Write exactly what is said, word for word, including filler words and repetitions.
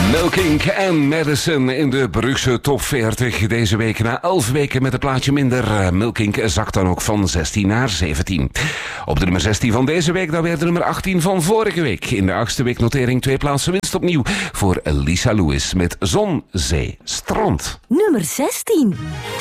Milkink en Madison in de Brugse top veertig. Deze week na elf weken met een plaatje minder. Milkink zakt dan ook van zestien naar zeventien. Op de nummer zestien van deze week dan weer de nummer achttien van vorige week. In de achtste week notering twee plaatsen winst opnieuw voor Lisa Lewis met Zon, Zee, Strand. Nummer zestien.